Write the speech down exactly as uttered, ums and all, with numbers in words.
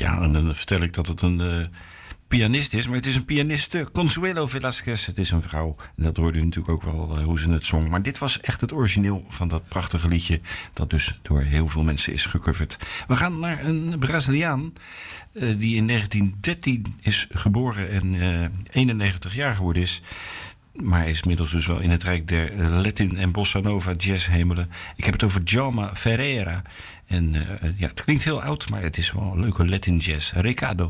Ja, en dan vertel ik dat het een uh, pianist is, maar het is een pianiste. Consuelo Velasquez, het is een vrouw. En dat hoorde u natuurlijk ook wel uh, hoe ze het zong. Maar dit was echt het origineel van dat prachtige liedje, dat dus door heel veel mensen is gecoverd. We gaan naar een Braziliaan uh, die in negentien dertien is geboren en uh, eenennegentig jaar geworden is. Maar hij is inmiddels dus wel in het rijk der Latin en Bossa Nova jazzhemelen. Ik heb het over Djalma Ferreira. En uh, ja, het klinkt heel oud, maar het is wel een leuke Latin jazz. Recado.